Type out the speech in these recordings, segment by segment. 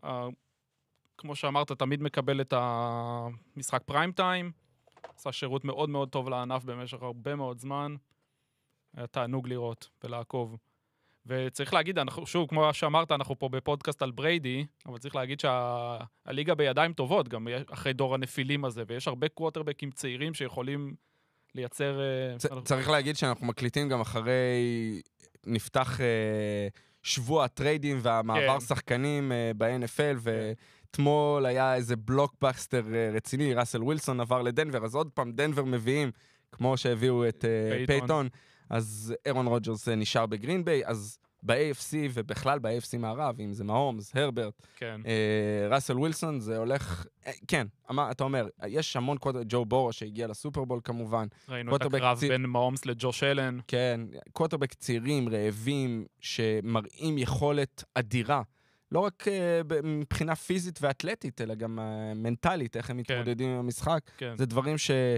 כמו שאמרת, תמיד מקבל את המשחק פריים טיים, עשה שירות מאוד מאוד טוב לענף במשך הרבה מאוד זמן, היה תענוג לראות ולעקוב. וצריך להגיד, שוב, כמו שאמרת, אנחנו פה בפודקאסט על בריידי, אבל צריך להגיד שהליגה בידיים טובות, גם אחרי דור הנפילים הזה, ויש הרבה קווטרבקים צעירים שיכולים לייצר... צריך להגיד שאנחנו מקליטים גם אחרי... נפתח שבוע הטריידים והמעבר שחקנים ב-NFL, ואתמול היה איזה בלוקבאסטר רציני, ראסל ווילסון עבר לדנבר, אז עוד פעם דנבר מביאים, כמו שהביאו את פייטון, אז אירון רוג'רס נשאר בגרין ביי, אז ב-AFC ובכלל ב-AFC מערב, אם זה מהומס, הרברט, ראסל ווילסון, זה הולך... כן, אתה אומר, יש המון ג'ו בורו שהגיע לסופרבול כמובן. ראינו את הקרב בין מהומס לג'וש אלן. כן, קווטרבק צעירים, רעבים, שמראים יכולת אדירה. לא רק מבחינה פיזית ואתלטית, אלא גם מנטלית, איך הם מתמודדים עם המשחק. זה דברים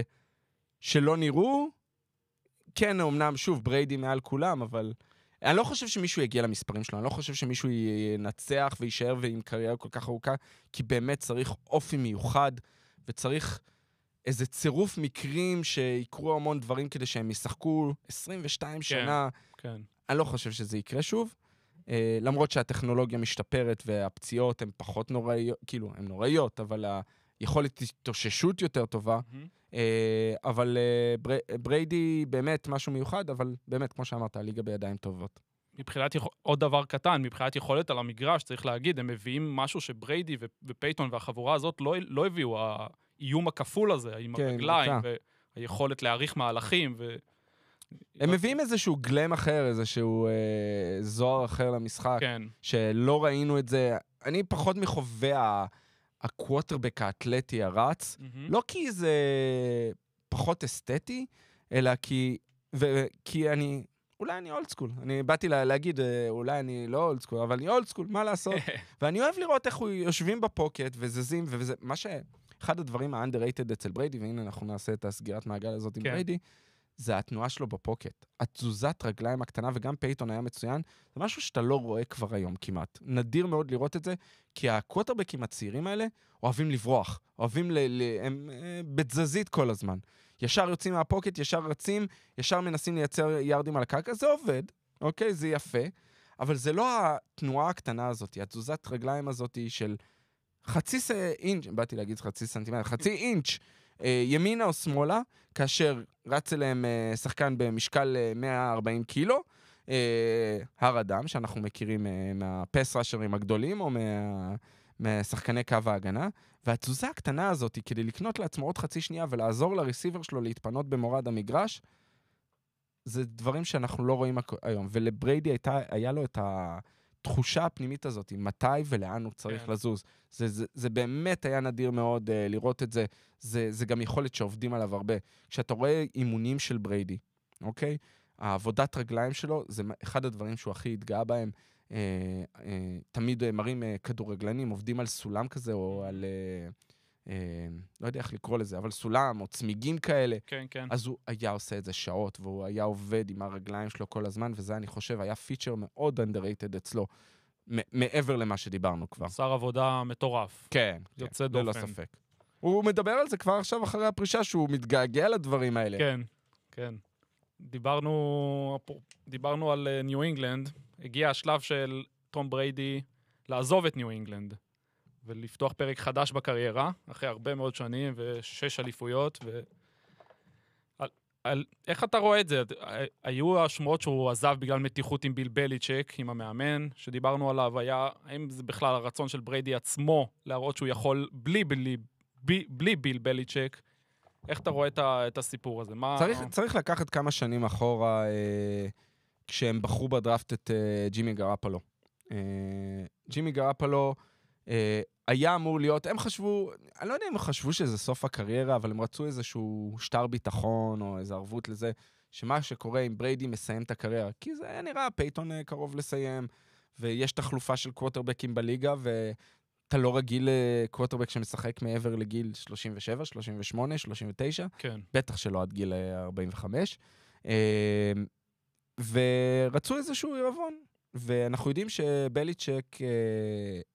שלא נראו. כן, אמנם, שוב, בריידי מעל כולם, אבל... אני לא חושב שמישהו יגיע למספרים שלו, אני לא חושב שמישהו ינצח ויישאר ועם קריירה כל כך ארוכה, כי באמת צריך אופי מיוחד, וצריך איזה צירוף מקרים שיקרו המון דברים כדי שהם ישחקו 22 שנה. כן. אני לא חושב שזה יקרה שוב, למרות שהטכנולוגיה משתפרת והפציעות הן פחות נוראיות, כאילו, הן נוראיות, אבל היכולת התאוששות יותר טובה, אבל בריידי באמת משהו מיוחד, אבל באמת, כמו שאמרת, הליגה בידיים טובות. מבחינת, עוד דבר קטן, מבחינת יכולת על המגרש, צריך להגיד, הם מביאים משהו שבריידי ופייטון והחבורה הזאת לא הביאו, האיום הכפול הזה, עם הרגליים, והיכולת להעריך מהלכים, הם מביאים איזשהו גלם אחר, איזשהו זוהר אחר למשחק, שלא ראינו את זה, אני פחות מחווה הקווטרבק האתלטי הרץ, לא כי זה פחות אסתטי, אלא כי אולי אני אולד סקול. אני באתי להגיד, אולי אני לא אולד סקול, אבל אני אולד סקול, מה לעשות? ואני אוהב לראות איך יושבים בפוקט וזזים, וזה מה אחד הדברים ה-underrated אצל בריידי, והנה אנחנו נעשה את הסגירת מעגל הזאת עם בריידי, זה התנועה שלו בפוקט. התזוזת רגליים הקטנה, וגם פייטון היה מצוין, זה משהו שאתה לא רואה כבר היום כמעט. נדיר מאוד לראות את זה, כי הקווטרבקים הצעירים האלה אוהבים לברוח, הם בתזזית כל הזמן. ישר יוצאים מהפוקט, ישר רצים, ישר מנסים לייצר ירדים על הקרקע, זה עובד, אוקיי, זה יפה, אבל זה לא התנועה הקטנה הזאת, התזוזת רגליים הזאת של חצי אינץ', באתי להגיד חצי סנטימטר, חצי אינץ', ימינה או שמאלה, כאשר רץ אליהם שחקן במשקל 140 קילו, הר אדם, שאנחנו מכירים מהפס ראשרים הגדולים, או משחקני קו ההגנה, והתזוזה הקטנה הזאת, כדי לקנות לעצמו עוד חצי שנייה, ולעזור לרסיבר שלו להתפנות במורד המגרש, זה דברים שאנחנו לא רואים היום. ולבריידי היה לו את התחושה הפנימית הזאת, מתי ולאן הוא צריך לזוז. זה באמת היה נדיר מאוד לראות את זה. זה גם יכולת שעובדים עליו הרבה. כשאתה רואה אימונים של בריידי, אוקיי? העבודת רגליים שלו, זה אחד הדברים שהוא הכי התגאה בהם. תמיד מראים כדורגלנים, עובדים על סולם כזה, או על, לא יודע איך לקרוא לזה, אבל סולם, או צמיגים כאלה. כן, כן. אז הוא היה עושה את זה שעות, והוא היה עובד עם הרגליים שלו כל הזמן, וזה, אני חושב, היה פיצ'ר מאוד underrated אצלו, מעבר למה שדיברנו כבר. שר עבודה מטורף. כן, יוצא דופן. ללא ספק. הוא מדבר על זה כבר עכשיו אחרי הפרישה, שהוא מתגעגע לדברים האלה. כן, כן. דיברנו על ניו אינגלנד, הגיע השלב של תום בריידי לעזוב את ניו אינגלנד, ולפתוח פרק חדש בקריירה, אחרי הרבה מאוד שנים ו6 אליפויות, איך אתה רואה את זה? היו השמועות שהוא עזב בגלל מתיחות עם ביל בליצ'ק, עם המאמן, שדיברנו עליו, האם זה בכלל הרצון של בריידי עצמו, להראות שהוא יכול בלי ביל בליצ'ק, איך אתה רואה את הסיפור הזה? צריך לקחת כמה שנים אחורה, כשהם בחרו בדראפט את ג'ימי גראפלו. ג'ימי גראפלו היה אמור להיות, הם חשבו, אני לא יודע אם הם חשבו שזה סוף הקריירה, אבל הם רצו איזשהו שטר ביטחון, או איזו ערבות לזה, שמה שקורה אם בריידי מסיים את הקריירה, כי זה היה נראה, פייטון קרוב לסיים, ויש תחלופה של קווטרבקים בליגה, אתה לא רגיל לקווטרבק שמשחק מעבר לגיל 37, 38, 39. כן. בטח שלא עד גיל 45. ורצו איזשהו עירבון. ואנחנו יודעים שבליצ'ק